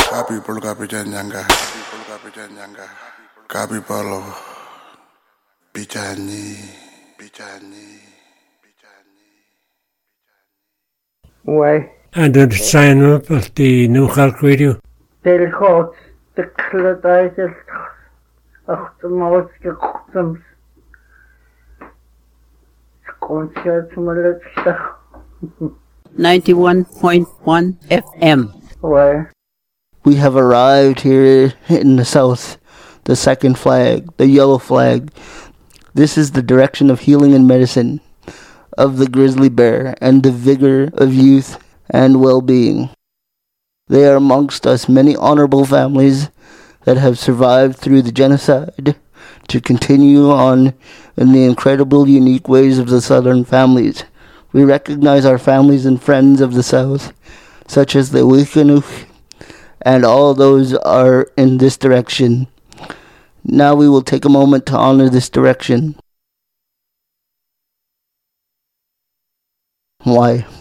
Kapipolo kapicanyanga. Kapipolo. Pichani. Why? And the sign up of the New Halk Radio. They'll call the Cladidal of the most customs. Concert from Alexa. 91.1 FM. Why? We have arrived here in the south, the second flag, the yellow flag. This is the direction of healing and medicine, of the grizzly bear, and the vigor of youth and well-being. There are amongst us many honorable families that have survived through the genocide to continue on in the incredible, unique ways of the southern families. We recognize our families and friends of the south, such as the Wikanuk, and all those are in this direction. Now we will take a moment to honor this direction. Why?